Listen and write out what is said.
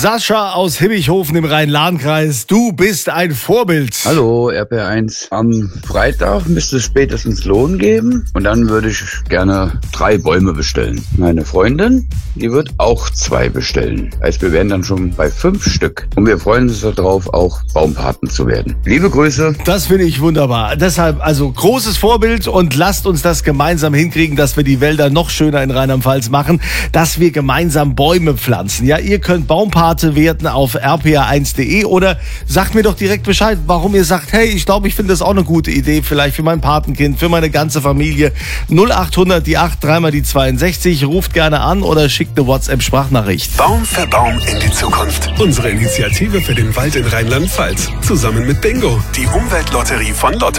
Sascha aus Himmichhofen im Rhein-Lahn-Kreis. Du bist ein Vorbild. Hallo, RP1. Am Freitag müsste es spätestens Lohn geben und dann würde ich gerne 3 Bäume bestellen. Meine Freundin, die wird auch 2 bestellen. Heißt, wir wären dann schon bei 5 Stück. Und wir freuen uns darauf, auch Baumpaten zu werden. Liebe Grüße. Das finde ich wunderbar. Deshalb also großes Vorbild und lasst uns das gemeinsam hinkriegen, dass wir die Wälder noch schöner in Rheinland-Pfalz machen, dass wir gemeinsam Bäume pflanzen. Ja, ihr könnt Baumpate werden auf rpa1.de oder sagt mir doch direkt Bescheid, warum ihr sagt, hey, ich glaube, ich finde das auch eine gute Idee, vielleicht für mein Patenkind, für meine ganze Familie. 0800 die 8, 3 mal die 62. Ruft gerne an oder schickt eine WhatsApp-Sprachnachricht. Baum für Baum in die Zukunft. Unsere Initiative für den Wald in Rheinland-Pfalz. Zusammen mit Bingo, die Umweltlotterie von Lotto.